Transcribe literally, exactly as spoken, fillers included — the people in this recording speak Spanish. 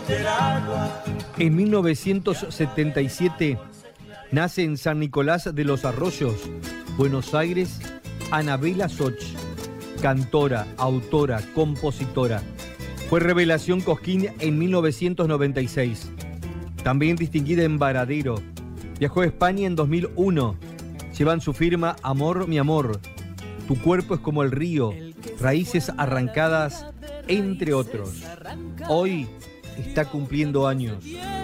En mil novecientos setenta y siete nace en San Nicolás de los Arroyos, Buenos Aires, Anabela Soch, cantora, autora, compositora. Fue revelación Cosquín en mil novecientos noventa y seis. También distinguida en Varadero. Viajó a España en dos mil uno. Llevan su firma Amor, mi amor, Tu cuerpo es como el río, Raíces arrancadas, entre otros. Hoy está cumpliendo años.